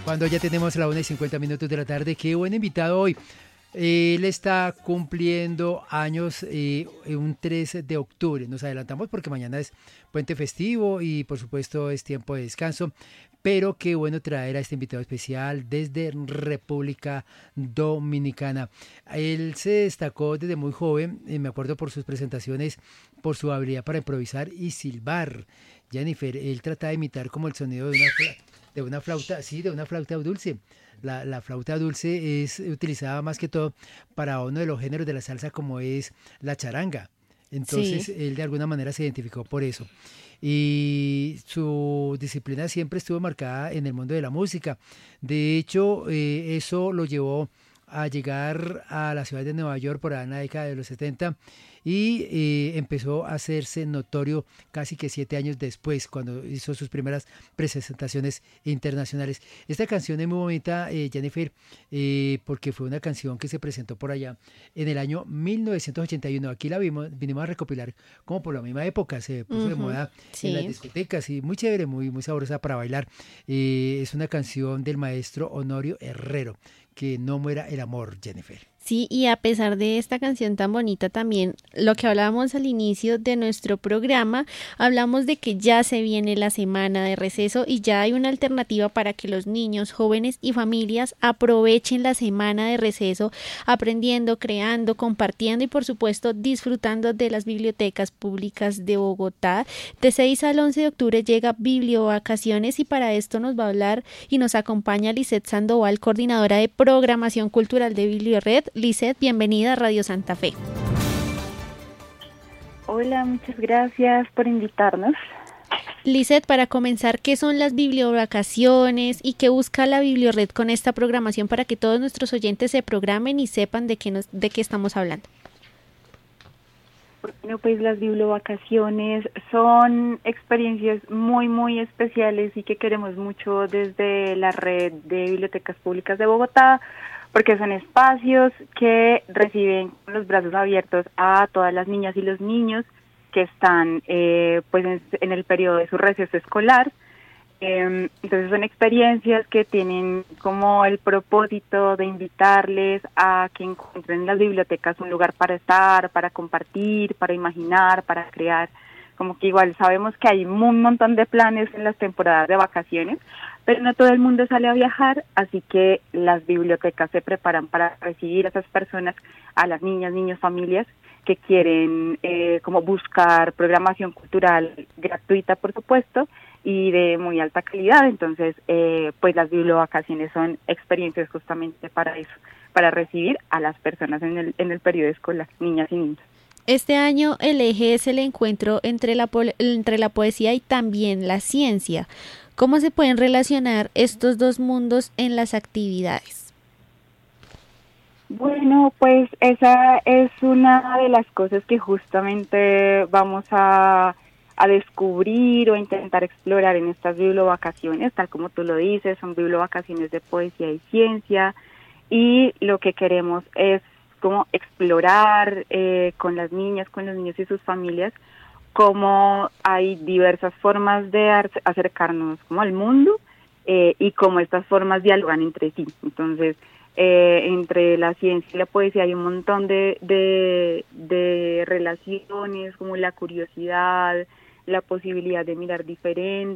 Cuando ya tenemos la 1:50 de la tarde, qué buen invitado hoy. Él está cumpliendo años un 3 de octubre. Nos adelantamos porque mañana es puente festivo y por supuesto es tiempo de descanso. Pero qué bueno traer a este invitado especial desde República Dominicana. Él se destacó desde muy joven, me acuerdo por sus presentaciones, por su habilidad para improvisar y silbar. Jennifer, él trata de imitar como el sonido de una flauta, sí, de una flauta dulce. La flauta dulce es utilizada más que todo para uno de los géneros de la salsa como es la charanga. Entonces Sí. él de alguna manera se identificó por eso. Y su disciplina siempre estuvo marcada en el mundo de la música. De hecho, eso lo llevó a llegar a la ciudad de Nueva York por allá en la década de los 70 y empezó a hacerse notorio casi que 7 años después, cuando hizo sus primeras presentaciones internacionales. Esta canción es muy bonita, Jennifer, porque fue una canción que se presentó por allá en el año 1981. Aquí la vinimos a recopilar como por la misma época, se puso de Ujú. moda en las Sí. discotecas y muy chévere, muy sabrosa para bailar. Es una canción del maestro Honorio Herrero, que no muera el amor, Jennifer. Sí, y a pesar de esta canción tan bonita también, lo que hablábamos al inicio de nuestro programa, hablamos de que ya se viene la semana de receso y ya hay una alternativa para que los niños, jóvenes y familias aprovechen la semana de receso aprendiendo, creando, compartiendo y por supuesto disfrutando de las bibliotecas públicas de Bogotá. De 6 al 11 de octubre llega Bibliovacaciones y para esto nos va a hablar y nos acompaña Lisette Sandoval, coordinadora de programación cultural de Bibliored. Lisette, bienvenida a Radio Santa Fe. Hola, muchas gracias por invitarnos. Lisette, para comenzar, ¿qué son las bibliovacaciones y qué busca la Bibliored con esta programación para que todos nuestros oyentes se programen y sepan de qué estamos hablando? Bueno, pues las bibliovacaciones son experiencias muy especiales y que queremos mucho desde la red de bibliotecas públicas de Bogotá, porque son espacios que reciben con los brazos abiertos a todas las niñas y los niños que están pues en el periodo de su receso escolar. Entonces son experiencias que tienen como el propósito de invitarles a que encuentren en las bibliotecas un lugar para estar, para compartir, para imaginar, para crear. Como que igual sabemos que hay un montón de planes en las temporadas de vacaciones, pero no todo el mundo sale a viajar, así que las bibliotecas se preparan para recibir a esas personas, a las niñas, niños, familias que quieren como buscar programación cultural gratuita, por supuesto, y de muy alta calidad. Entonces, pues las bibliovacaciones son experiencias justamente para eso, para recibir a las personas en el periodo escolar, niñas y niños. Este año el eje es el encuentro entre la poesía y también la ciencia. ¿Cómo se pueden relacionar estos dos mundos en las actividades? Bueno, pues esa es una de las cosas que justamente vamos a descubrir o a intentar explorar en estas bibliovacaciones, tal como tú lo dices, son bibliovacaciones de poesía y ciencia, y lo que queremos es como explorar con las niñas, con los niños y sus familias, cómo hay diversas formas de acercarnos como al mundo y cómo estas formas dialogan entre sí. Entonces, entre la ciencia y la poesía hay un montón de relaciones, como la curiosidad, la posibilidad de mirar diferente,